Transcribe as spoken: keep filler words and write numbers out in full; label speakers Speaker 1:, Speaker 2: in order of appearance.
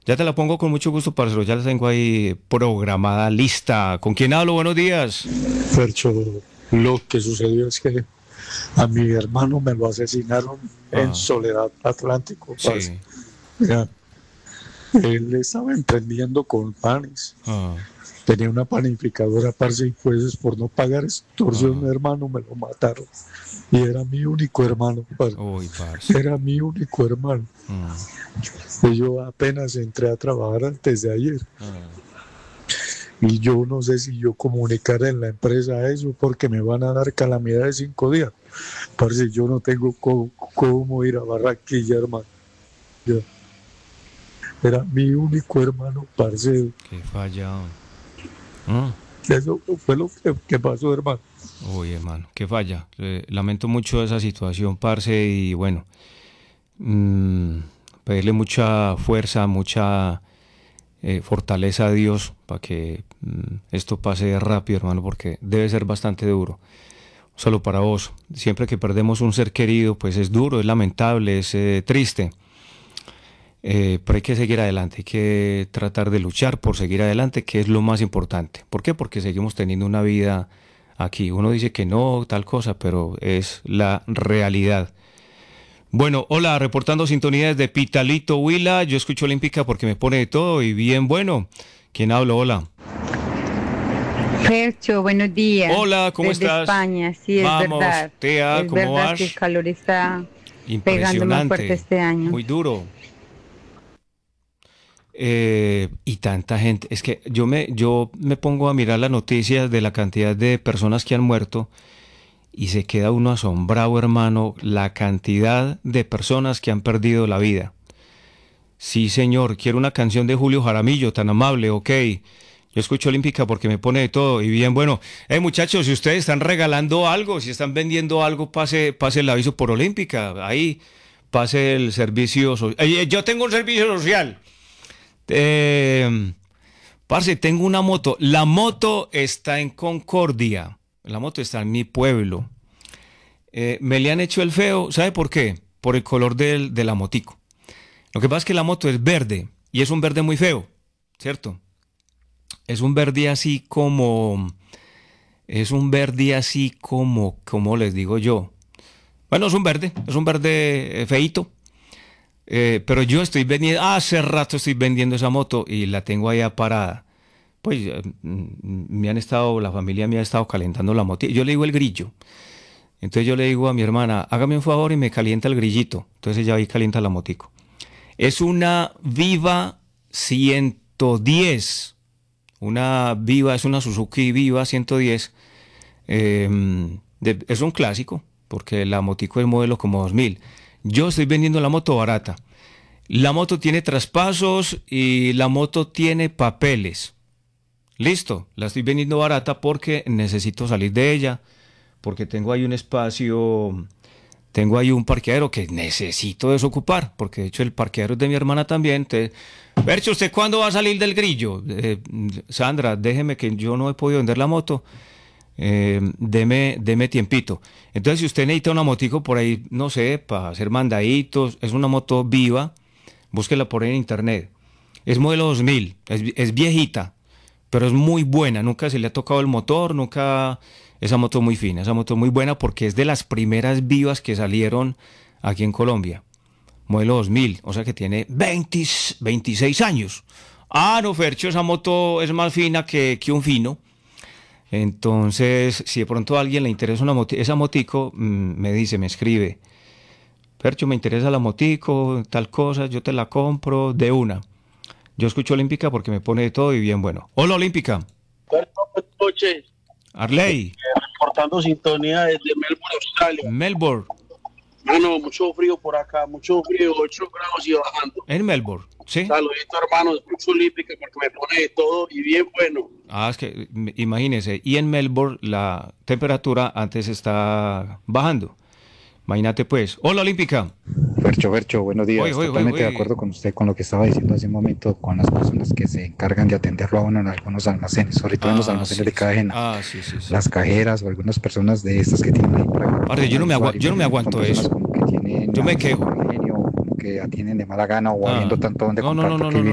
Speaker 1: Ya te la pongo con mucho gusto, parcero. Ya la tengo ahí programada, lista. ¿Con quién hablo? Buenos días.
Speaker 2: Fercho, lo que sucedió es que a mi hermano me lo asesinaron en
Speaker 1: Ah,
Speaker 2: Soledad Atlántico, parce.
Speaker 1: sí.
Speaker 2: Ya, él estaba emprendiendo con panes.
Speaker 1: Ah,
Speaker 2: Tenía una panificadora, parce, y pues por no pagar extorsión, mi
Speaker 1: ah.
Speaker 2: hermano me lo mataron. Y era mi único hermano, parce.
Speaker 1: Uy, parce.
Speaker 2: Era mi único hermano.
Speaker 1: Mm,
Speaker 2: Y yo apenas entré a trabajar antes de ayer.
Speaker 1: ah.
Speaker 2: Y yo no sé si yo comunicar en la empresa eso porque me van a dar calamidad de cinco días. Parce, yo no tengo cómo, cómo ir a Barranquilla, hermano. Ya. Era mi único hermano, parce.
Speaker 1: Qué falla. Mm.
Speaker 2: Eso fue lo que, que pasó, hermano.
Speaker 1: Uy, hermano, qué falla. Eh, lamento mucho esa situación, parce, y bueno, mm, pedirle mucha fuerza, mucha eh, fortaleza a Dios para que mm, esto pase rápido, hermano, porque debe ser bastante duro. Solo para vos. Siempre que perdemos un ser querido, pues es duro, es lamentable, es eh, triste. Eh, pero hay que seguir adelante, hay que tratar de luchar por seguir adelante, que es lo más importante. ¿Por qué? Porque seguimos teniendo una vida aquí. Uno dice que no, tal cosa, pero es la realidad. Bueno, hola, reportando sintonía desde Pitalito, Huila. Yo escucho Olímpica porque me pone de todo y bien bueno. ¿Quién habla? Hola.
Speaker 3: Fercho, buenos días.
Speaker 1: Hola, ¿cómo
Speaker 3: Desde
Speaker 1: estás?
Speaker 3: España, sí, es
Speaker 1: Vamos,
Speaker 3: verdad.
Speaker 1: Tea,
Speaker 3: Es
Speaker 1: ¿cómo
Speaker 3: verdad que el
Speaker 1: vas?
Speaker 3: calor está pegando más fuerte
Speaker 1: Impresionante,
Speaker 3: este año.
Speaker 1: muy duro. Eh, y tanta gente, es que yo me, yo me pongo a mirar las noticias de la cantidad de personas que han muerto y se queda uno asombrado, hermano, la cantidad de personas que han perdido la vida. Sí, señor, quiero una canción de Julio Jaramillo, tan amable, ok. Yo escucho Olímpica porque me pone de todo y bien bueno. Eh, muchachos, si ustedes están regalando algo, si están vendiendo algo, pase, pase el aviso por Olímpica. Ahí pase el servicio social. Eh, yo tengo un servicio social. Eh, parce, tengo una moto. La moto está en Concordia. La moto está en mi pueblo. Eh, me le han hecho el feo. ¿Sabe por qué? Por el color del, de la motico. Lo que pasa es que la moto es verde y es un verde muy feo, ¿cierto? Es un verde así como... Es un verde así como... ¿Cómo les digo yo? Bueno, es un verde. Es un verde eh, feíto. Eh, pero yo estoy vendiendo, hace rato estoy vendiendo esa moto y la tengo allá parada. Pues eh, mm, me han estado, la familia me ha estado calentando la moto. Yo le digo el grillo. Entonces yo le digo a mi hermana, hágame un favor y me calienta el grillito. Entonces ella ahí calienta la motico. Es una Viva ciento diez. Una Viva, es una Suzuki Viva ciento diez. Eh, de- es un clásico, porque la motico es modelo como dos mil. Yo estoy vendiendo la moto barata. La moto tiene traspasos y la moto tiene papeles. Listo, la estoy vendiendo barata porque necesito salir de ella, porque tengo ahí un espacio, tengo ahí un parqueadero que necesito desocupar, porque de hecho el parqueadero es de mi hermana también. Te... Bercho, ¿usted cuándo va a salir del grillo? Eh, Sandra, déjeme que yo no he podido vender la moto. Eh, deme, deme tiempito. Entonces, si usted necesita una motico por ahí, no sé, para hacer mandaditos, es una moto Viva, búsquela por ahí en internet. Es modelo dos mil, es, es viejita, pero es muy buena. Nunca se le ha tocado el motor, nunca. Esa moto muy fina, esa moto muy buena porque es de las primeras Vivas que salieron aquí en Colombia. Modelo dos mil, o sea que tiene veinte, veintiséis años. Ah, no, Fercho, esa moto es más fina que, que un fino. Entonces, si de pronto a alguien le interesa una moti esa motico, mmm, me dice, me escribe, Percho, me interesa la motico, tal cosa, yo te la compro de una. Yo escucho Olímpica porque me pone de todo y bien bueno. Hola, Olímpica.
Speaker 4: Buenas noches,
Speaker 1: Arley,
Speaker 4: reportando sintonía desde Melbourne, Australia.
Speaker 1: Melbourne.
Speaker 4: Bueno, mucho frío por acá, mucho frío, ocho grados y bajando.
Speaker 1: En Melbourne, ¿sí?
Speaker 4: Saludito, hermano, escucho Olímpica porque me pone de todo y bien bueno.
Speaker 1: Ah, es que imagínese, y en Melbourne la temperatura antes está bajando. Imagínate pues. Hola, Olímpica.
Speaker 5: Fercho, Fercho, buenos
Speaker 1: Uy,
Speaker 5: días.
Speaker 1: uy, uy,
Speaker 5: Totalmente de
Speaker 1: uy.
Speaker 5: acuerdo con usted con lo que estaba diciendo hace un momento con las personas que se encargan de atenderlo a uno en algunos almacenes, sobre todo en los
Speaker 1: Ah,
Speaker 5: almacenes
Speaker 1: sí,
Speaker 5: de
Speaker 1: sí.
Speaker 5: cadena,
Speaker 1: Ah, sí, sí, sí.
Speaker 5: las cajeras o algunas personas de estas que tienen ahí para
Speaker 1: Parce, yo
Speaker 5: al
Speaker 1: no me agua-
Speaker 5: usuario.
Speaker 1: yo no me
Speaker 5: Son
Speaker 1: aguanto
Speaker 5: personas
Speaker 1: eso.
Speaker 5: como que tienen
Speaker 1: Yo
Speaker 5: a
Speaker 1: me
Speaker 5: veces
Speaker 1: quejo.
Speaker 5: mal genio, como que atienden de mala gana o habiendo
Speaker 1: Ah.
Speaker 5: tanto donde
Speaker 1: No, no,
Speaker 5: comprar
Speaker 1: no, no,
Speaker 5: porque
Speaker 1: no,